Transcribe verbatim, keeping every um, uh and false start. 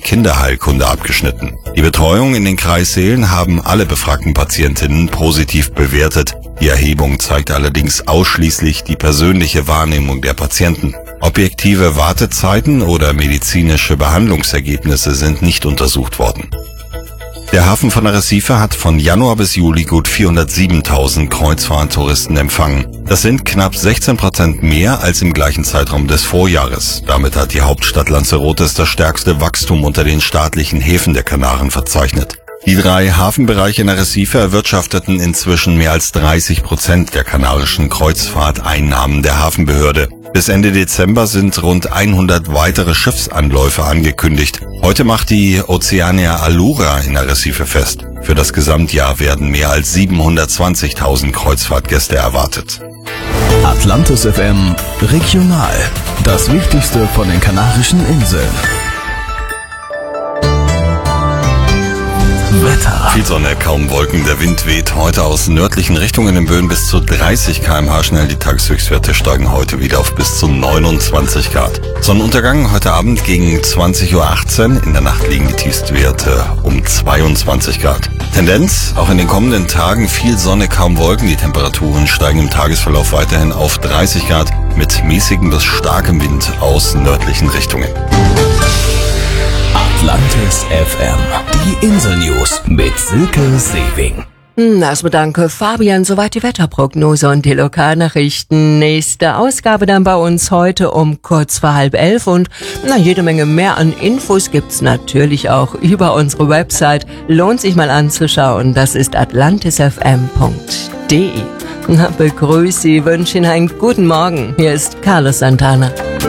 Kinderheilkunde abgeschnitten. Die Betreuung in den Kreissälen haben alle befragten Patientinnen positiv bewertet. Die Erhebung zeigt allerdings ausschließlich die persönliche Wahrnehmung der Patienten. Objektive Wartezeiten oder medizinische Behandlungsergebnisse sind nicht untersucht worden. Der Hafen von Arrecife hat von Januar bis Juli gut vierhundertsiebentausend Kreuzfahrttouristen empfangen. Das sind knapp sechzehn Prozent mehr als im gleichen Zeitraum des Vorjahres. Damit hat die Hauptstadt Lanzarote das stärkste Wachstum unter den staatlichen Häfen der Kanaren verzeichnet. Die drei Hafenbereiche in Arrecife erwirtschafteten inzwischen mehr als dreißig Prozent der kanarischen Kreuzfahrteinnahmen der Hafenbehörde. Bis Ende Dezember sind rund hundert weitere Schiffsanläufe angekündigt. Heute macht die Oceania Allura in Arrecife fest. Für das Gesamtjahr werden mehr als siebenhundertzwanzigtausend Kreuzfahrtgäste erwartet. Atlantis F M Regional. Das Wichtigste von den Kanarischen Inseln. Wetter. Viel Sonne, kaum Wolken. Der Wind weht heute aus nördlichen Richtungen in Böen bis zu dreißig Kilometer pro Stunde schnell. Die Tageshöchstwerte steigen heute wieder auf bis zu neunundzwanzig Grad. Sonnenuntergang heute Abend gegen zwanzig Uhr achtzehn. In der Nacht liegen die Tiefstwerte um zweiundzwanzig Grad. Tendenz, auch in den kommenden Tagen viel Sonne, kaum Wolken. Die Temperaturen steigen im Tagesverlauf weiterhin auf dreißig Grad mit mäßigem bis starkem Wind aus nördlichen Richtungen. Atlantis F M. Die Insel-News mit Silke Sewing. Erstmal danke, Fabian. Soweit die Wetterprognose und die Lokalnachrichten. Nächste Ausgabe dann bei uns heute um kurz vor halb elf. Und na, jede Menge mehr an Infos gibt's natürlich auch über unsere Website. Lohnt sich mal anzuschauen. Das ist atlantis f m punkt d e. Na, begrüße Sie, wünsche Ihnen einen guten Morgen. Hier ist Carlos Santana.